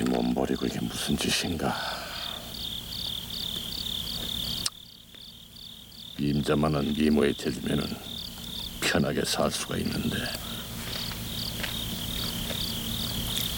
몸 버리고 이게 무슨 짓인가? 임자만한 미모에 대주면은 편하게 살 수가 있는데.